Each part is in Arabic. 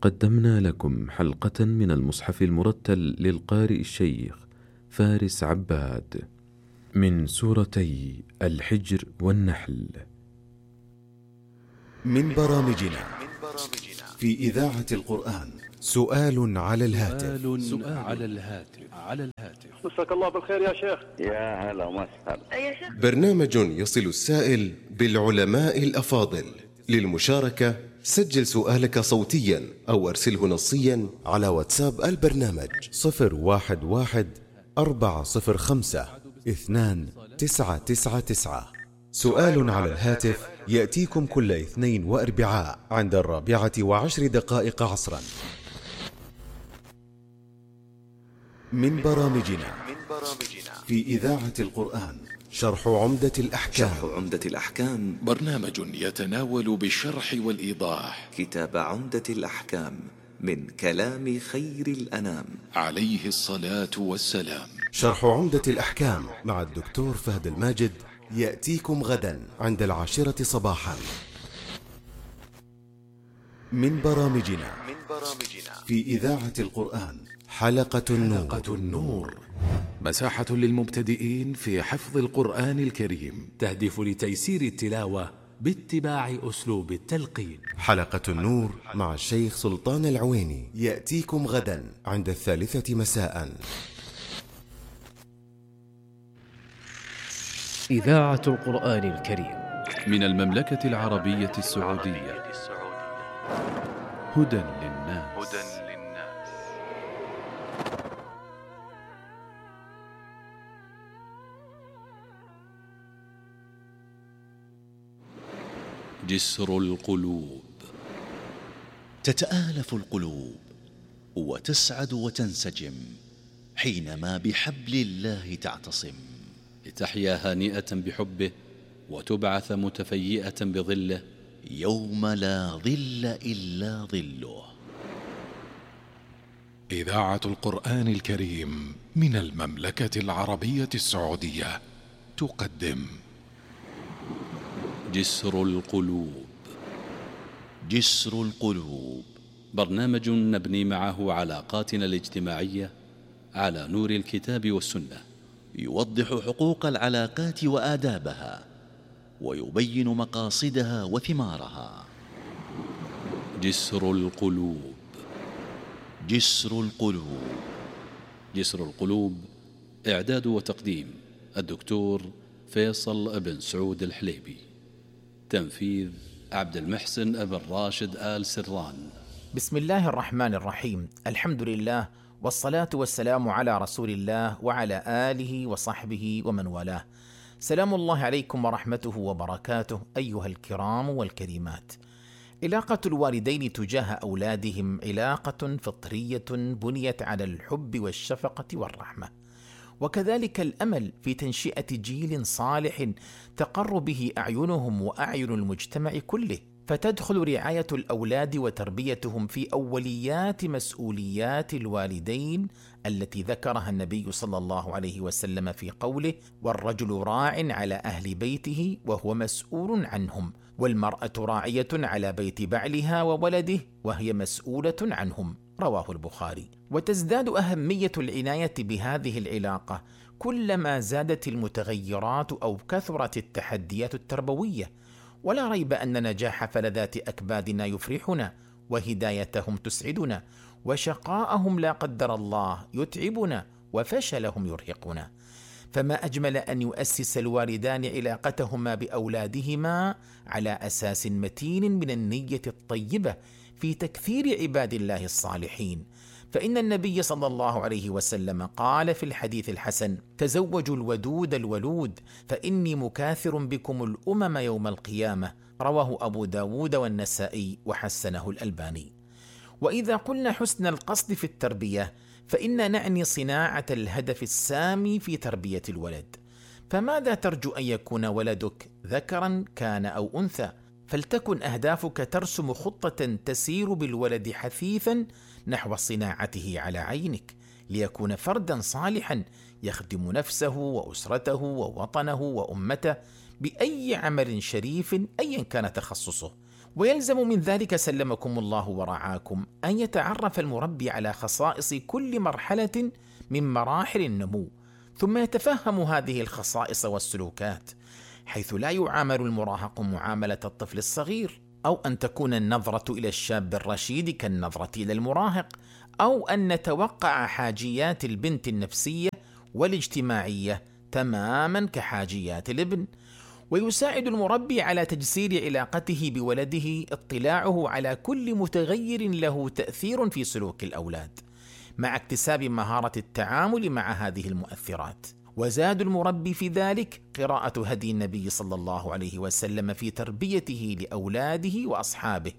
قدمنا لكم حلقة من المصحف المرتل للقارئ الشيخ فارس عباد من سورتي الحجر والنحل. من برامجنا في إذاعة القرآن سؤال على الهاتف. مساك الله بالخير يا شيخ. يا هلا وسهلا. برنامج يصل السائل بالعلماء الأفاضل. للمشاركة سجل سؤالك صوتيا أو أرسله نصيا على واتساب البرنامج 011-405-2999. سؤال على الهاتف يأتيكم كل اثنين وأربعاء عند 4:10 عصرا. من برامجنا في إذاعة القرآن شرح عمدة الأحكام. برنامج يتناول بالشرح والإيضاح كتاب عمدة الأحكام من كلام خير الأنام عليه الصلاة والسلام. شرح عمدة الأحكام مع الدكتور فهد الماجد يأتيكم غدا عند 10 صباحا. من برامجنا في إذاعة القرآن حلقة النور. مساحة للمبتدئين في حفظ القرآن الكريم، تهدف لتيسير التلاوة باتباع أسلوب التلقين. حلقة النور مع الشيخ سلطان العويني يأتيكم غدا عند 3 مساء. إذاعة القرآن الكريم من المملكة العربية السعودية. هدى للناس. جسر القلوب. تتآلف القلوب وتسعد وتنسجم حينما بحبل الله تعتصم، لتحيا هانئة بحبه وتبعث متفيئة بظله يوم لا ظل إلا ظله. إذاعة القرآن الكريم من المملكة العربية السعودية تقدم جسر القلوب. جسر القلوب، برنامج نبني معه علاقاتنا الاجتماعية على نور الكتاب والسنة، يوضح حقوق العلاقات وآدابها ويبين مقاصدها وثمارها. جسر القلوب. جسر القلوب. جسر القلوب، إعداد وتقديم الدكتور فيصل بن سعود الحليبي، تنفيذ عبد المحسن ابن راشد آل سران. بسم الله الرحمن الرحيم، الحمد لله والصلاة والسلام على رسول الله وعلى آله وصحبه ومن والاه. سلام الله عليكم ورحمته وبركاته أيها الكرام والكريمات. علاقة الوالدين تجاه أولادهم علاقة فطرية بنيت على الحب والشفقة والرحمة، وكذلك الأمل في تنشئة جيل صالح تقر به أعينهم وأعين المجتمع كله، فتدخل رعاية الأولاد وتربيتهم في أوليات مسؤوليات الوالدين التي ذكرها النبي صلى الله عليه وسلم في قوله: والرجل راع على أهل بيته وهو مسؤول عنهم، والمرأة راعية على بيت بعلها وولده وهي مسؤولة عنهم، رواه البخاري. وتزداد أهمية العناية بهذه العلاقة كلما زادت المتغيرات أو كثرت التحديات التربوية، ولا ريب أن نجاح فلذات أكبادنا يفرحنا، وهدايتهم تسعدنا، وشقاءهم لا قدر الله يتعبنا، وفشلهم يرهقنا. فما أجمل أن يؤسس الوالدان علاقتهما بأولادهما على أساس متين من النية الطيبة في تكثير عباد الله الصالحين. فإن النبي صلى الله عليه وسلم قال في الحديث الحسن: تزوجوا الودود الولود فإني مكاثر بكم الأمم يوم القيامة، رواه أبو داود والنسائي وحسنه الألباني. وإذا قلنا حسن القصد في التربية فإن نعني صناعة الهدف السامي في تربية الولد. فماذا ترجو أن يكون ولدك، ذكرا كان أو أنثى؟ فلتكن أهدافك ترسم خطة تسير بالولد حثيثا نحو صناعته على عينك، ليكون فردا صالحا يخدم نفسه وأسرته ووطنه وأمته بأي عمل شريف أيا كان تخصصه، ويلزم من ذلك سلمكم الله ورعاكم أن يتعرف المربي على خصائص كل مرحلة من مراحل النمو، ثم يتفهم هذه الخصائص والسلوكات، حيث لا يعامل المراهق معاملة الطفل الصغير، أو أن تكون النظرة إلى الشاب الرشيد كالنظرة إلى المراهق، أو أن نتوقع حاجيات البنت النفسية والاجتماعية تماما كحاجيات الابن. ويساعد المربي على تجسير علاقته بولده اطلاعه على كل متغير له تأثير في سلوك الأولاد، مع اكتساب مهارة التعامل مع هذه المؤثرات. وزاد المربي في ذلك قراءة هدي النبي صلى الله عليه وسلم في تربيته لأولاده وأصحابه،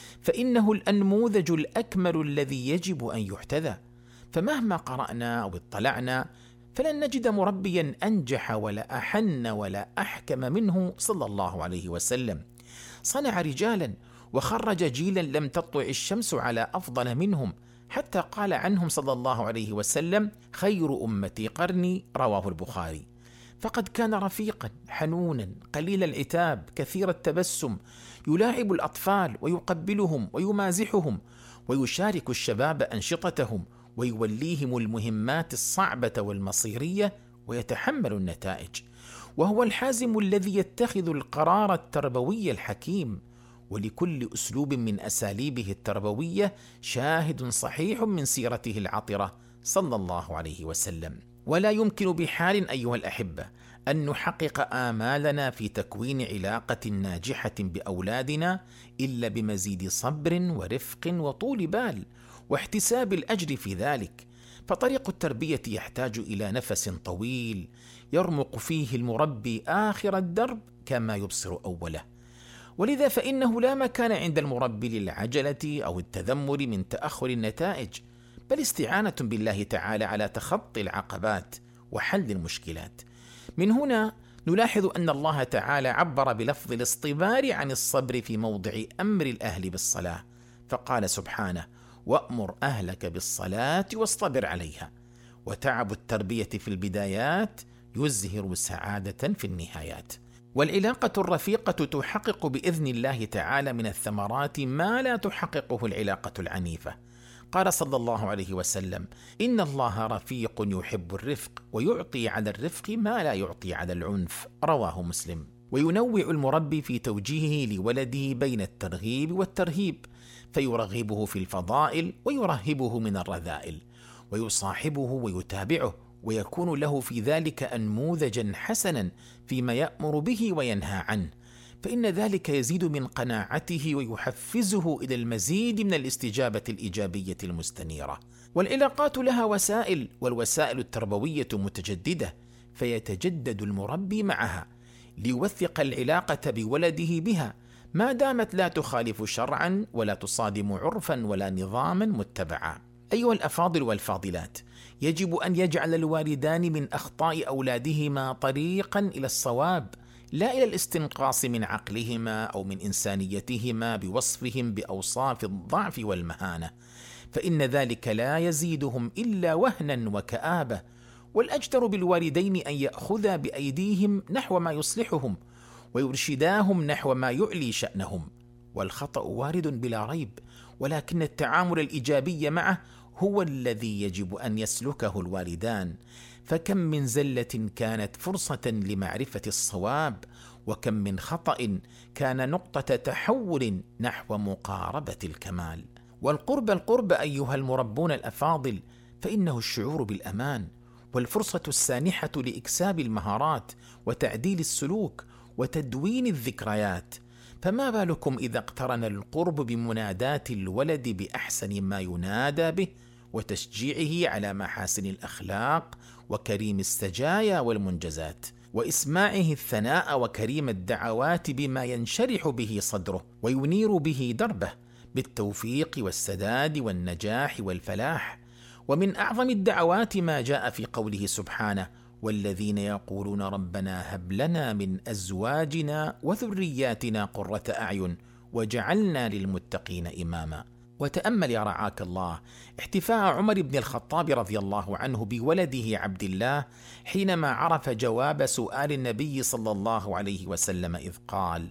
فإنه الأنموذج الأكمل الذي يجب أن يحتذى. فمهما قرأنا أو اطلعنا فلن نجد مربيا أنجح ولا أحن ولا أحكم منه صلى الله عليه وسلم. صنع رجالا وخرج جيلا لم تطلع الشمس على أفضل منهم، حتى قال عنهم صلى الله عليه وسلم: خير أمتي قرني، رواه البخاري. فقد كان رفيقا حنونا قليل العتاب كثير التبسم، يلاعب الأطفال ويقبلهم ويمازحهم، ويشارك الشباب أنشطتهم، ويوليهم المهمات الصعبة والمصيرية، ويتحمل النتائج. وهو الحازم الذي يتخذ القرار التربوي الحكيم. ولكل أسلوب من أساليبه التربوية شاهد صحيح من سيرته العطرة صلى الله عليه وسلم. ولا يمكن بحال أيها الأحبة أن نحقق آمالنا في تكوين علاقة ناجحة بأولادنا إلا بمزيد صبر ورفق وطول بال واحتساب الأجر في ذلك. فطريق التربية يحتاج إلى نفس طويل يرمق فيه المربي آخر الدرب كما يبصر أوله. ولذا فإنه لا مكان عند المربي للعجلة أو التذمر من تأخر النتائج، بل استعانة بالله تعالى على تخطي العقبات وحل المشكلات. من هنا نلاحظ أن الله تعالى عبر بلفظ الاصطبار عن الصبر في موضع أمر الأهل بالصلاة، فقال سبحانه: وأمر أهلك بالصلاة واصطبر عليها. وتعب التربية في البدايات يزهر سعادة في النهايات. والعلاقة الرفيقة تحقق بإذن الله تعالى من الثمرات ما لا تحققه العلاقة العنيفة. قال صلى الله عليه وسلم: إن الله رفيق يحب الرفق، ويعطي على الرفق ما لا يعطي على العنف، رواه مسلم. وينوع المربي في توجيهه لولده بين الترغيب والترهيب، فيرغبه في الفضائل ويرهبه من الرذائل، ويصاحبه ويتابعه، ويكون له في ذلك أنموذجا حسنا فيما يأمر به وينهى عنه، فإن ذلك يزيد من قناعته ويحفزه إلى المزيد من الاستجابة الإيجابية المستنيرة. والعلاقات لها وسائل، والوسائل التربوية متجددة، فيتجدد المربي معها ليوثق العلاقة بولده بها، ما دامت لا تخالف شرعا ولا تصادم عرفا ولا نظاما متبعا. أيها الأفاضل والفاضلات، يجب أن يجعل الوالدان من أخطاء أولادهما طريقا إلى الصواب، لا إلى الاستنقاص من عقلهما أو من إنسانيتهما بوصفهم بأوصاف الضعف والمهانة، فإن ذلك لا يزيدهم إلا وهنا وكآبة. والأجدر بالوالدين أن يأخذا بأيديهم نحو ما يصلحهم، ويرشداهم نحو ما يعلي شأنهم. والخطأ وارد بلا ريب، ولكن التعامل الإيجابي معه هو الذي يجب أن يسلكه الوالدان. فكم من زلة كانت فرصة لمعرفة الصواب، وكم من خطأ كان نقطة تحول نحو مقاربة الكمال. القرب أيها المربون الأفاضل، فإنه الشعور بالأمان، والفرصة السانحة لإكساب المهارات وتعديل السلوك وتدوين الذكريات. فما بالكم إذا اقترن القرب بمناداة الولد بأحسن ما ينادى به، وتشجيعه على محاسن الأخلاق وكريم السجايا والمنجزات، وإسماعه الثناء وكريم الدعوات بما ينشرح به صدره وينير به دربه بالتوفيق والسداد والنجاح والفلاح. ومن أعظم الدعوات ما جاء في قوله سبحانه: والذين يقولون ربنا هب لنا من أزواجنا وذرياتنا قرة أعين وجعلنا للمتقين إماما. وتأمل يا رعاك الله احتفاء عمر بن الخطاب رضي الله عنه بولده عبد الله حينما عرف جواب سؤال النبي صلى الله عليه وسلم، إذ قال: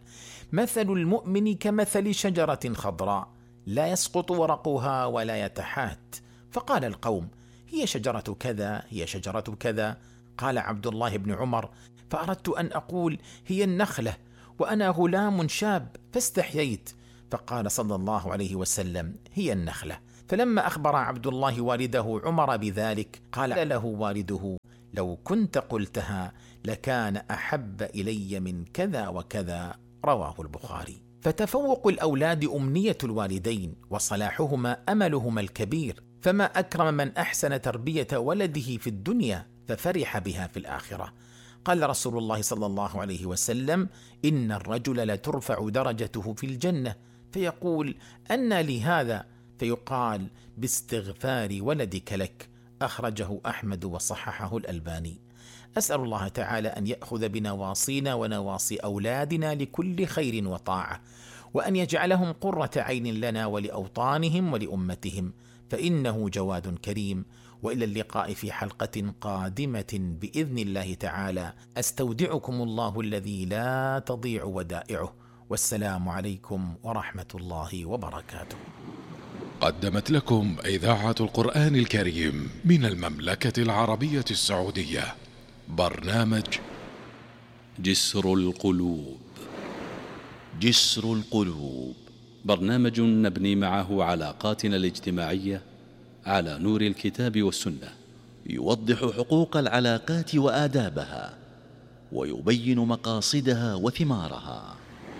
مثل المؤمن كمثل شجرة خضراء لا يسقط ورقها ولا يتحات. فقال القوم: هي شجرة كذا، هي شجرة كذا. قال عبد الله بن عمر: فأردت أن أقول هي النخلة وأنا غلام شاب فاستحييت، فقال صلى الله عليه وسلم: هي النخلة. فلما أخبر عبد الله والده عمر بذلك قال له والده: لو كنت قلتها لكان أحب إلي من كذا وكذا. رواه البخاري. فتفوق الأولاد أمنية الوالدين، وصلاحهما أملهما الكبير، فما أكرم من أحسن تربية ولده في الدنيا ففرح بها في الآخرة. قال رسول الله صلى الله عليه وسلم: إن الرجل لترفع درجته في الجنة، فيقول: أنى لي هذا؟ فيقال: باستغفار ولدك لك. أخرجه أحمد وصححه الألباني. أسأل الله تعالى أن يأخذ بنواصينا ونواصي أولادنا لكل خير وطاعة، وأن يجعلهم قرة عين لنا ولأوطانهم ولأمتهم، فإنه جواد كريم. وإلى اللقاء في حلقة قادمة بإذن الله تعالى. أستودعكم الله الذي لا تضيع ودائعه، والسلام عليكم ورحمة الله وبركاته. قدمت لكم إذاعة القرآن الكريم من المملكة العربية السعودية برنامج جسر القلوب. جسر القلوب، برنامج نبني معه علاقاتنا الاجتماعية على نور الكتاب والسنة، يوضح حقوق العلاقات وآدابها، ويبين مقاصدها وثمارها.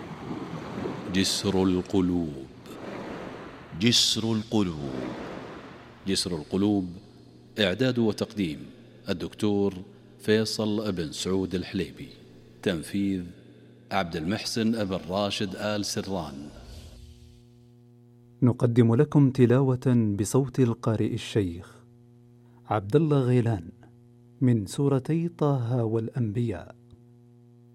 جسر القلوب. جسر القلوب. جسر القلوب، إعداد وتقديم الدكتور فيصل بن سعود الحليبي. تنفيذ عبد المحسن بن راشد آل سران. نقدم لكم تلاوة بصوت القارئ الشيخ عبد الله غيلان من سورتي طه والأنبياء.